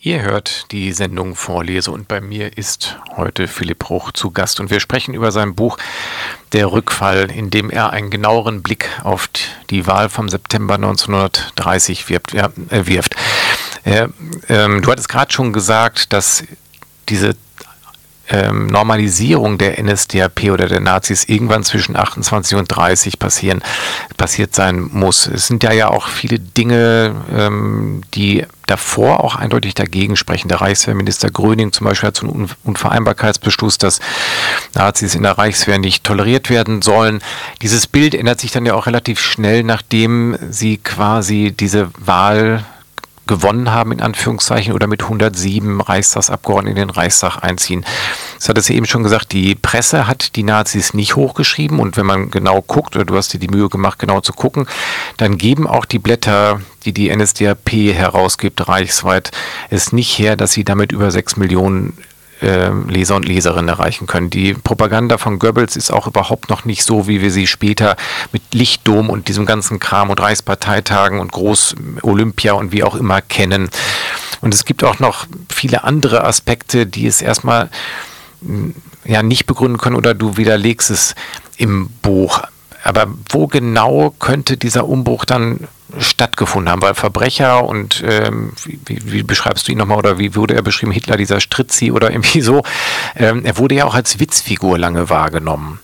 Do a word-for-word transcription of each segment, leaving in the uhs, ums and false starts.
Ihr hört die Sendung Vorlese und bei mir ist heute Philipp Bruch zu Gast und wir sprechen über sein Buch Der Rückfall, in dem er einen genaueren Blick auf die Wahl vom September neunzehnhundertdreißig wirft. Ja, äh, wirft. Äh, ähm, du hattest gerade schon gesagt, dass diese ähm, Normalisierung der N S D A P oder der Nazis irgendwann zwischen achtundzwanzig und dreißig passieren, passiert sein muss. Es sind ja ja auch viele Dinge, ähm, die davor auch eindeutig dagegen sprechen. Der Reichswehrminister Gröning zum Beispiel hat so einen Unvereinbarkeitsbeschluss, dass Nazis in der Reichswehr nicht toleriert werden sollen. Dieses Bild ändert sich dann ja auch relativ schnell, nachdem sie quasi diese Wahl gewonnen haben, in Anführungszeichen, oder mit hundertsieben Reichstagsabgeordneten in den Reichstag einziehen. Das hat es eben schon gesagt, die Presse hat die Nazis nicht hochgeschrieben und wenn man genau guckt, oder du hast dir die Mühe gemacht, genau zu gucken, dann geben auch die Blätter, die die N S D A P herausgibt, reichsweit, es nicht her, dass sie damit über sechs Millionen Leser und Leserinnen erreichen können. Die Propaganda von Goebbels ist auch überhaupt noch nicht so, wie wir sie später mit Lichtdom und diesem ganzen Kram und Reichsparteitagen und Groß-Olympia und wie auch immer kennen. Und es gibt auch noch viele andere Aspekte, die es erstmal ja nicht begründen können oder du widerlegst es im Buch. Aber wo genau könnte dieser Umbruch dann stattgefunden haben? Weil Verbrecher und ähm, wie, wie beschreibst du ihn nochmal oder wie wurde er beschrieben, Hitler, dieser Stritzi oder irgendwie so, ähm, er wurde ja auch als Witzfigur lange wahrgenommen.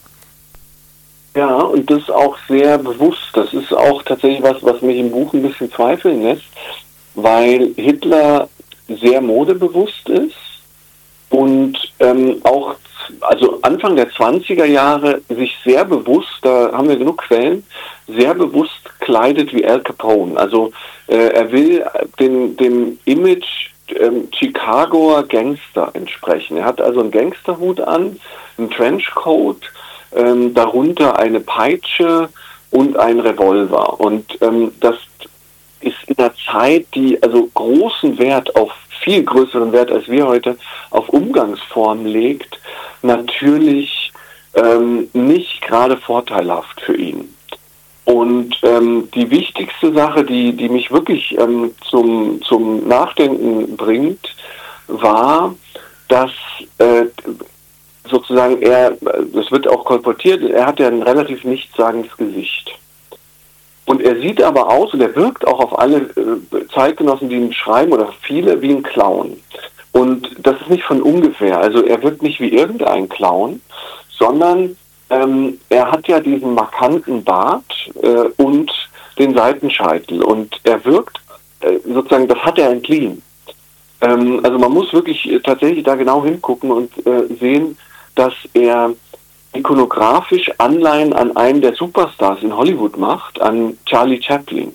Ja, und das auch sehr bewusst. Das ist auch tatsächlich was, was mich im Buch ein bisschen zweifeln lässt, weil Hitler sehr modebewusst ist und ähm, auch also Anfang der zwanziger Jahre sich sehr bewusst, da haben wir genug Quellen, sehr bewusst kleidet wie Al Capone. Also äh, er will den, dem Image ähm, Chicagoer Gangster entsprechen. Er hat also einen Gangsterhut an, einen Trenchcoat, ähm, darunter eine Peitsche und ein Revolver. Und ähm, das ist in einer Zeit, die also großen Wert auf, viel größeren Wert als wir heute, auf Umgangsformen legt, natürlich ähm, nicht gerade vorteilhaft für ihn. Und ähm, die wichtigste Sache, die, die mich wirklich ähm, zum, zum Nachdenken bringt, war, dass äh, sozusagen er, das wird auch kolportiert, er hat ja ein relativ nichtssagendes Gesicht. Und er sieht aber aus, und er wirkt auch auf alle äh, Zeitgenossen, die ihn schreiben, oder viele, wie ein Clown. Und das ist nicht von ungefähr. Also er wirkt nicht wie irgendein Clown, sondern ähm, er hat ja diesen markanten Bart äh, und den Seitenscheitel. Und er wirkt, äh, sozusagen, das hat er entliehen. Ähm, also man muss wirklich äh, tatsächlich da genau hingucken und äh, sehen, dass er ikonografisch Anleihen an einen der Superstars in Hollywood macht, an Charlie Chaplin.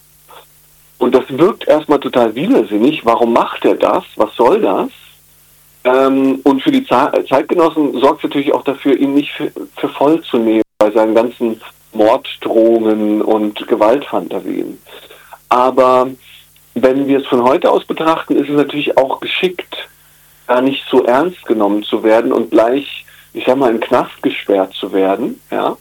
Und das wirkt erstmal total widersinnig. Warum macht er das? Was soll das? Ähm, und für die Ze- Zeitgenossen sorgt es natürlich auch dafür, ihn nicht für, für voll zu nehmen bei seinen ganzen Morddrohungen und Gewaltfantasien. Aber wenn wir es von heute aus betrachten, ist es natürlich auch geschickt, gar nicht so ernst genommen zu werden und gleich, ich sag mal, in den Knast gesperrt zu werden, ja,